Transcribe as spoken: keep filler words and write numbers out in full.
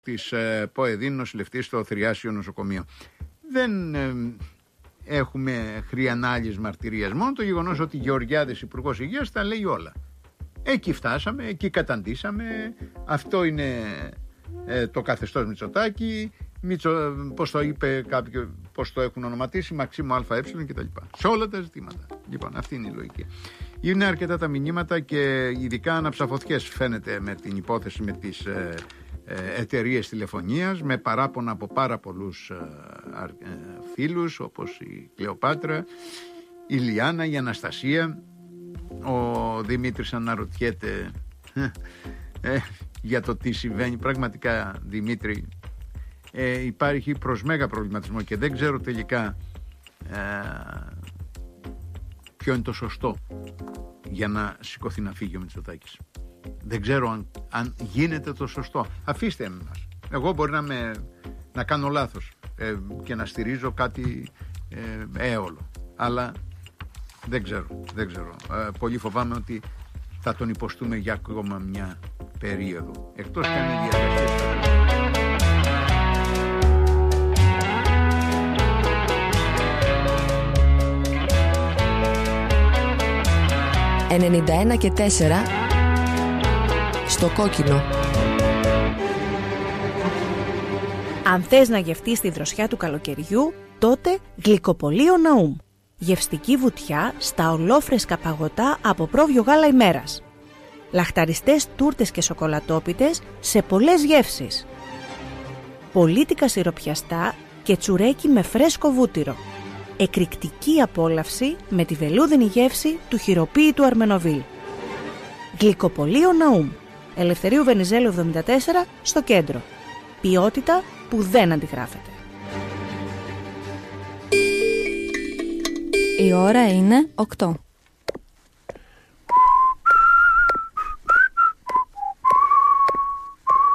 της ε, ΠΟΕΔΗΝ νοσηλευτής στο Θηριάσιο νοσοκομείο. Δεν ε, έχουμε χρειανάλης μαρτυρίας. Μόνο το γεγονός ότι Γεωργιάδης Υπουργός Υγείας τα λέει όλα. Εκεί φτάσαμε, εκεί καταντήσαμε. Αυτό είναι ε, το καθεστώς Μητσοτάκη. Μητσο, πώς το είπε κάποιο, πώς το έχουν ονοματίσει, Μαξίμου ΑΕ κτλ. Σε όλα τα ζητήματα. Λοιπόν, αυτή είναι η λογική. Είναι αρκετά τα μηνύματα και ειδικά αναψαφωθιές φαίνεται με την υπόθεση με τις ε, ε, εταιρείες τηλεφωνίας, με παράπονα από πάρα πολλούς ε, ε, φίλους όπως η Κλεοπάτρα, η Λιάννα, η Αναστασία. Ο Δημήτρης αναρωτιέται ε, για το τι συμβαίνει. Πραγματικά, Δημήτρη, ε, υπάρχει προς μέγα προβληματισμό και δεν ξέρω τελικά ε, ποιο είναι το σωστό για να σηκωθεί να φύγει ο Μητσοτάκης. Δεν ξέρω αν, αν γίνεται το σωστό. Αφήστε εμάς. Εγώ μπορεί να, με, να κάνω λάθος ε, και να στηρίζω κάτι ε, έολο. Αλλά δεν ξέρω. Δεν ξέρω. Ε, πολύ φοβάμαι ότι θα τον υποστούμε για ακόμα μια περίοδο. Εκτός και αν είναι διαδικασίες. ενενήντα ένα και τέσσερα στο κόκκινο. Αν θες να γευτείς τη δροσιά του καλοκαιριού, τότε γλυκοπολείο Ναούμ. Γευστική βουτιά στα ολόφρεσκα παγωτά από πρόβιο γάλα ημέρας. Λαχταριστές τούρτες και σοκολατόπιτες σε πολλές γεύσεις. Πολίτικα σιροπιαστά και τσουρέκι με φρέσκο βούτυρο. Εκρηκτική απόλαυση με τη βελούδινη γεύση του χειροποίητου Αρμενοβίλ. Γλυκοπολείο Ναούμ. Ελευθερίου Βενιζέλου εβδομήντα τέσσερα στο κέντρο. Ποιότητα που δεν αντιγράφεται. Η ώρα είναι οκτώ.